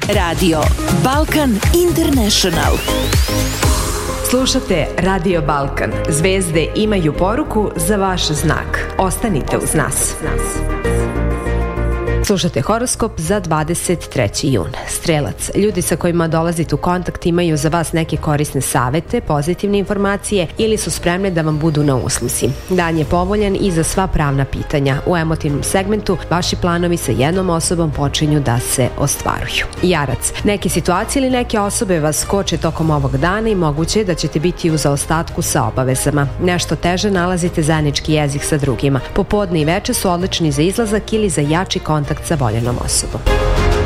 Radio Balkan International. Slušate Radio Balkan. Zvezde imaju poruku za vaš znak. Ostanite uz nas. Slušate horoskop za 23. jun. Strelac, ljudi sa kojima dolazite u kontakt imaju za vas neke korisne savete, pozitivne informacije ili su spremne da vam budu na usluzi. Dan je povoljan i za sva pravna pitanja. U emotivnom segmentu vaši planovi sa jednom osobom počinju da se ostvaruju. Jarac, neke situacije ili neke osobe vas koče tokom ovog dana i moguće je da ćete biti u zaostatku sa obavezama. Nešto teže nalazite zajednički jezik sa drugima. Popodne i veče su odlični za izlazak ili za jači kontakt sa voljenom osobom.